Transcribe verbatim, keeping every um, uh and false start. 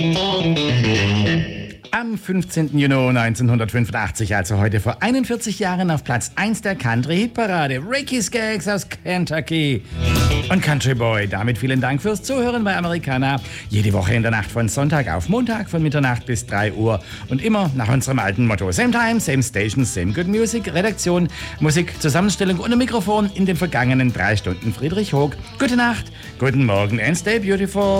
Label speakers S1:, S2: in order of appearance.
S1: Am fünfzehnten Juni neunzehnhundertfünfundachtzig, also heute vor einundvierzig Jahren, auf Platz eins der Country-Hitparade. Ricky Skaggs aus Kentucky und Country Boy. Damit vielen Dank fürs Zuhören bei Americana. Jede Woche in der Nacht von Sonntag auf Montag von Mitternacht bis drei Uhr. Und immer nach unserem alten Motto. Same time, same station, same good music. Redaktion, Musik, Zusammenstellung und Mikrofon in den vergangenen drei Stunden Friedrich Hoog. Gute Nacht, guten Morgen and stay beautiful.